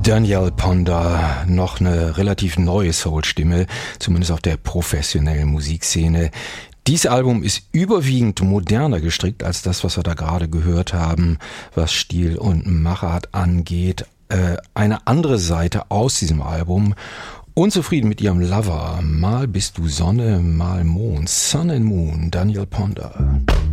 Daniel Ponder, noch eine relativ neue Soul-Stimme, zumindest auf der professionellen Musikszene. Dieses Album ist überwiegend moderner gestrickt als das, was wir da gerade gehört haben, was Stil und Machart angeht. Eine andere Seite aus diesem Album. Unzufrieden mit ihrem Lover. Mal bist du Sonne, mal Mond. Sun and Moon, Daniel Ponder.